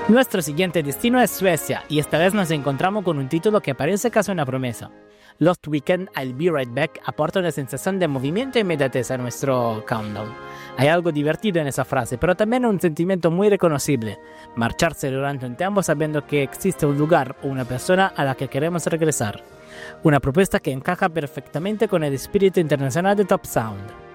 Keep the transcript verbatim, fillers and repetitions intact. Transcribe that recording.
Nuestro siguiente destino es Suecia, y esta vez nos encontramos con un título que parece casi una promesa. Lost Weekend, I'll Be Right Back aporta una sensación de movimiento e inmediatez a nuestro countdown. Hay algo divertido en esa frase, pero también un sentimiento muy reconocible. Marcharse durante un tiempo sabiendo que existe un lugar o una persona a la que queremos regresar. Una propuesta que encaja perfectamente con el espíritu internacional de Top Sound.